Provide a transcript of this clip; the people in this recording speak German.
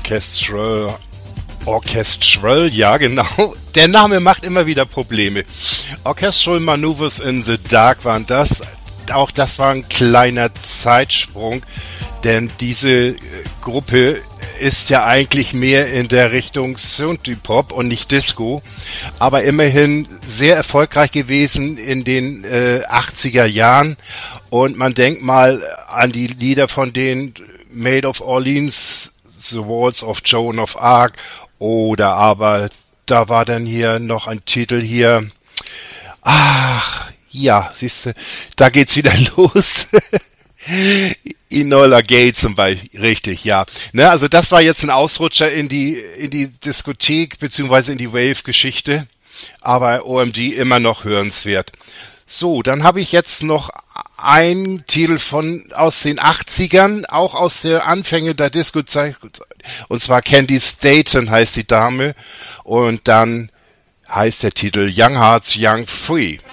Orchestral, ja genau. Der Name macht immer wieder Probleme. Orchestral Maneuvers in the Dark waren das. Auch das war ein kleiner Zeitsprung, denn diese Gruppe ist ja eigentlich mehr in der Richtung Synthie-Pop und nicht Disco, aber immerhin sehr erfolgreich gewesen in den 80er Jahren. Und man denkt mal an die Lieder von den Maid of Orleans, The Walls of Joan of Arc, oder aber da war dann hier noch ein Titel hier. Ach, ja, siehste, da geht's wieder los. Enola Gay zum Beispiel, richtig, ja. Ne, also das war jetzt ein Ausrutscher in die Diskothek beziehungsweise in die Wave-Geschichte, aber OMD immer noch hörenswert. So, dann habe ich jetzt noch einen Titel aus den 80ern, auch aus der Anfänge der Disco-Zeit, und zwar Candy Staton heißt die Dame, und dann heißt der Titel Young Hearts, Young Free.